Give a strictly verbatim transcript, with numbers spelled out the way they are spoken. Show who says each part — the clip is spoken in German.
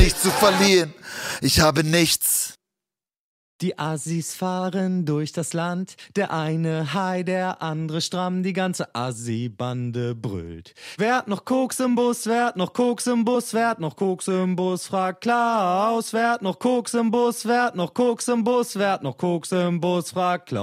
Speaker 1: nichts zu verlieren. Ich habe nichts.
Speaker 2: Die Assis fahren durch das Land, der eine high, der andere stramm, die ganze Assi-Bande brüllt. Wer hat noch Koks im Bus, wer hat noch Koks im Bus, wer hat noch Koks im Bus, fragt Klaus. Wer hat noch Koks im Bus, wer hat noch Koks im Bus, wer hat noch Koks im Bus, fragt Klaus.